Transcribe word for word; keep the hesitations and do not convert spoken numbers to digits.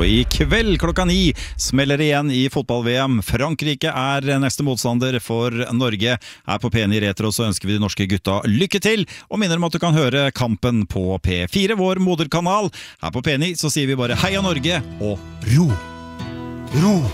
Og i kveld klokka ni smeller det igjen i fotball-V M. Frankrike er neste motstander for Norge. Her på P ni Retro så ønsker vi de norske gutta lykke til, og minner om at du kan høre kampen på P fire, vår moderkanal. Her på P ni så sier vi bare heia Norge og ro! Ro!